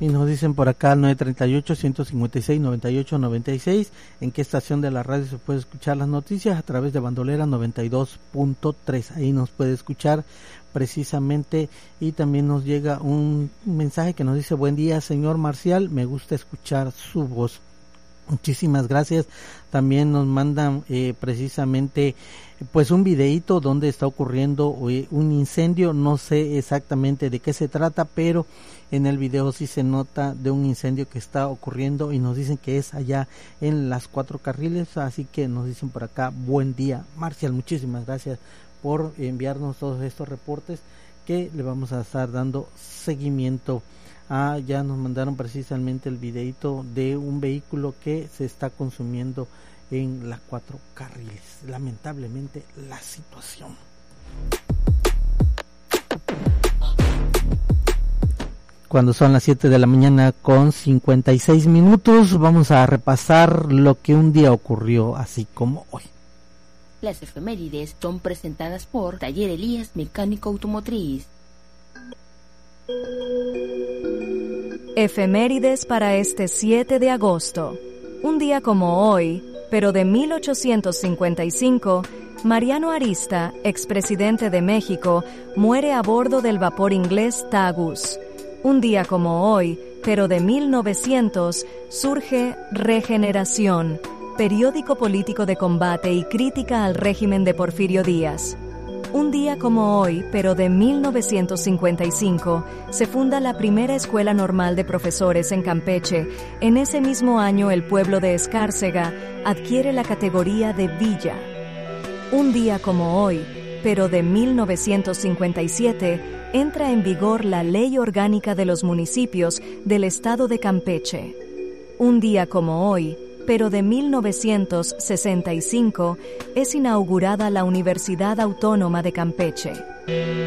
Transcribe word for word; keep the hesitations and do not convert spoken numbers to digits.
Y nos dicen por acá nueve treinta y ocho, ciento cincuenta y seis, noventa y ocho, noventa y seis, en qué estación de la radio se puede escuchar las noticias. A través de Bandolera noventa y dos punto tres, ahí nos puede escuchar precisamente. Y también nos llega un mensaje que nos dice: buen día, señor Marcial, me gusta escuchar su voz. Muchísimas gracias. También nos mandan eh, precisamente pues un videíto donde está ocurriendo eh, un incendio. No sé exactamente de qué se trata, pero en el video sí se nota de un incendio que está ocurriendo y nos dicen que es allá en las Cuatro Carriles. Así que nos dicen por acá: buen día, Marcial, muchísimas gracias por enviarnos todos estos reportes que le vamos a estar dando seguimiento. Ah, ya nos mandaron precisamente el videito de un vehículo que se está consumiendo en las Cuatro Carriles. Lamentablemente la situación. Cuando son las siete de la mañana con cincuenta y seis minutos, vamos a repasar lo que un día ocurrió así como hoy. Las efemérides son presentadas por Taller Elías Mecánico Automotriz. Efemérides para este siete de agosto. Un día como hoy, pero de mil ochocientos cincuenta y cinco, Mariano Arista, expresidente de México, muere a bordo del vapor inglés Tagus. Un día como hoy, pero de mil novecientos, surge Regeneración, periódico político de combate y crítica al régimen de Porfirio Díaz. Un día como hoy, pero de mil novecientos cincuenta y cinco, se funda la primera escuela normal de profesores en Campeche. En ese mismo año, el pueblo de Escárcega adquiere la categoría de villa. Un día como hoy, pero de mil novecientos cincuenta y siete, entra en vigor la Ley Orgánica de los Municipios del Estado de Campeche. Un día como hoy, pero de mil novecientos sesenta y cinco, es inaugurada la Universidad Autónoma de Campeche.